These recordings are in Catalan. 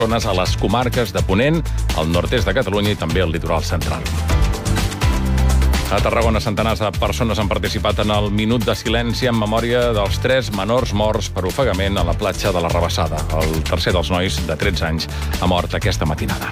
zones a les comarques de Ponent, al nord-est de Catalunya i també al litoral central. A Tarragona, centenars de persones han participat en el minut de silenci en memòria dels 3 menors morts per ofegament a la platja de la Rabassada. El tercer dels nois, de 13 anys, ha mort aquesta matinada.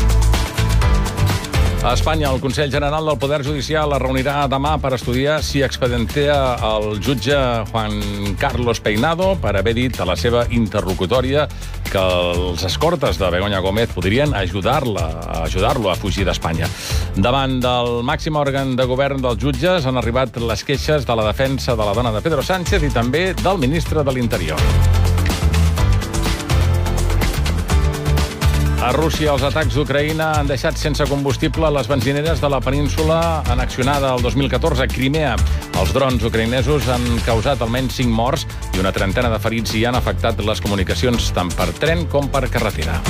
A Espanya, el Consell General del Poder Judicial es reunirà demà per estudiar si expedientea el jutge Juan Carlos Peinado per haver dit a la seva interlocutòria que els escortes de Begoña Gómez podrien ajudar-lo a fugir d'Espanya. Davant del màxim òrgan de govern dels jutges han arribat les queixes de la defensa de la dona de Pedro Sánchez i també del ministre de l'Interior. A Rússia, els atacs d'Ucraïna han deixat sense combustible les benzineres de la península annexionada el 2014 a Crimea. Els drons ucraïnesos han causat almenys 5 morts i una trentena de ferits i han afectat les comunicacions tant per tren com per carretera.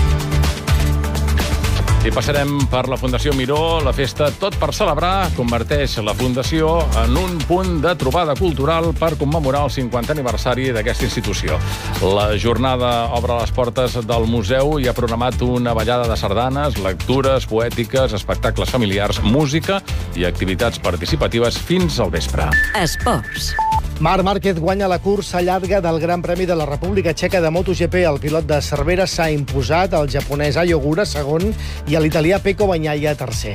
I passarem per la Fundació Miró. La festa Tot per celebrar converteix la Fundació en un punt de trobada cultural per commemorar el 50è aniversari d'aquesta institució. La jornada obre les portes del museu i ha programat una ballada de sardanes, lectures, poètiques, espectacles familiars, música i activitats participatives fins al vespre. Esports. Marc Márquez guanya la cursa llarga del Gran Premi de la República Txeca de MotoGP. El pilot de Cervera s'ha imposat, el japonès Ayogura segon i l'italià Pecco Bagnaia tercer.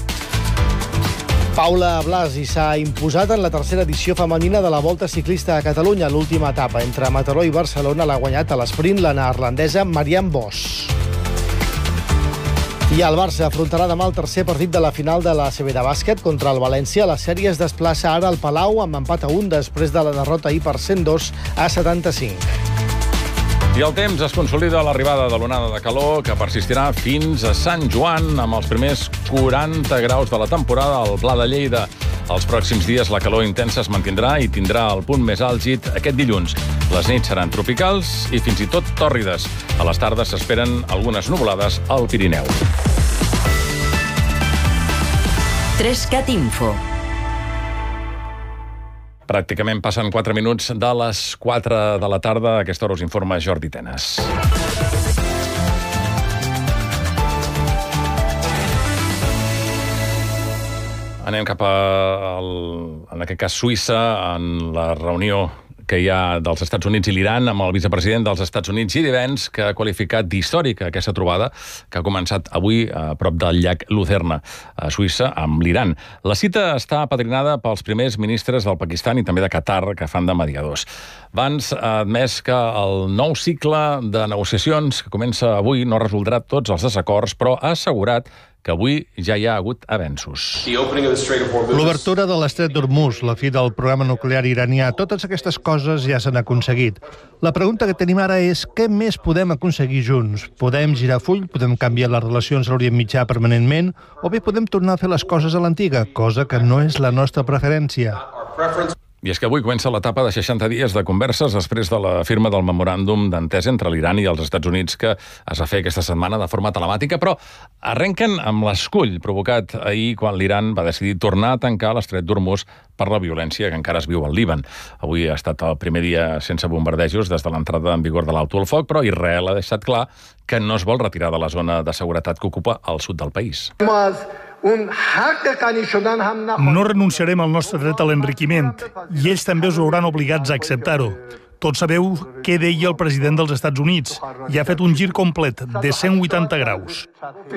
Paula Blasi s'ha imposat en la tercera edició femenina de la Volta Ciclista a Catalunya. L'última etapa entre Mataró i Barcelona l'ha guanyat a l'esprint la neerlandesa Marianne Vos. I el Barça afrontarà demà el tercer partit de la final de la ACB de bàsquet contra el València. La sèrie es desplaça ara al Palau amb empat a 1 després de la derrota ahir per 102 a 75. I el temps es consolida l'arribada de l'onada de calor que persistirà fins a Sant Joan amb els primers 40 graus de la temporada al Pla de Lleida. Els pròxims dies la calor intensa es mantindrà i tindrà el punt més àlgid aquest dilluns. Les nits seran tropicals i fins i tot tòrrides. A les tardes s'esperen algunes nuvolades al Pirineu. 3CAT Info. Pràcticament passen 4 minuts de les 4 de la tarda. A aquesta hora us informa Jordi Tenes. Anem cap en aquest cas, Suïssa, en la reunió que hi ha dels Estats Units i l'Iran amb el vicepresident dels Estats Units, J.D. Vance, que ha qualificat d'històrica aquesta trobada que ha començat avui a prop del llac Lucerna, a Suïssa, amb l'Iran. La cita està apadrinada pels primers ministres del Pakistan i també de Qatar, que fan de mediadors. Vance ha admès que el nou cicle de negociacions que comença avui no resoldrà tots els desacords, però ha assegurat que avui ja hi ha hagut avenços. L'obertura de l'estret d'Hormuz, la fi del programa nuclear iranià, totes aquestes coses ja s'han aconseguit. La pregunta que tenim ara és què més podem aconseguir junts? Podem girar full, podem canviar les relacions a l'Orient Mitjà permanentment, o bé podem tornar a fer les coses a l'antiga, cosa que no és la nostra preferència. I és que avui comença l'etapa de 60 dies de converses després de la firma del memoràndum d'entesa entre l'Iran i els Estats Units que es va fer aquesta setmana de forma telemàtica, però arrenquen amb l'escull provocat ahir quan l'Iran va decidir tornar a tancar l'estret d'Hormuz per la violència que encara es viu al Líban. Avui ha estat el primer dia sense bombardejos des de l'entrada en vigor de l'alto al foc, però Israel ha deixat clar que no es vol retirar de la zona de seguretat que ocupa al sud del país. No renunciarem al nostre dret a l'enriquiment i ells també us hauran obligats a acceptar-ho. Tots sabeu què deia el president dels Estats Units i ha fet un gir complet de 180 graus.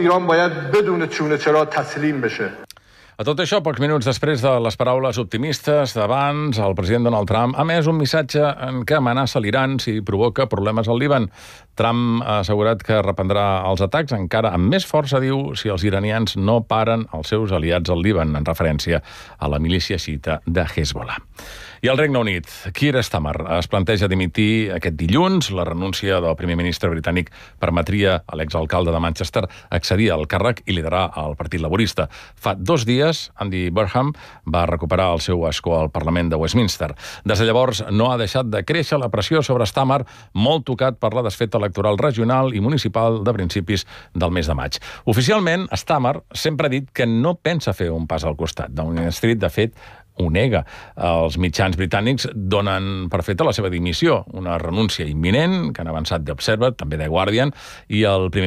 A tot això, pocs minuts després de les paraules optimistes d'abans, el president Donald Trump ha emès un missatge en què amenaça l'Iran si provoca problemes al Líban. Trump ha assegurat que reprendrà els atacs encara amb més força, diu, si els iranians no paren els seus aliats al Líban, en referència a la milícia xiita de Hezbollah. I al Regne Unit, Keir Starmer es planteja dimitir aquest dilluns. La renúncia del primer ministre britànic permetria a l'exalcalde de Manchester accedir al càrrec i liderar el Partit Laborista. Fa 2 dies, Andy Burnham va recuperar el seu escó al Parlament de Westminster. Des de llavors no ha deixat de créixer la pressió sobre Starmer, molt tocat per la desfeta electoral regional i municipal de principis del mes de maig. Oficialment, Starmer sempre ha dit que no pensa fer un pas al costat. Downing Street, de fet, ho nega. Els mitjans britànics donen per feta la seva dimissió, una renúncia imminent, que han avançat The Observer, també The Guardian, i el primer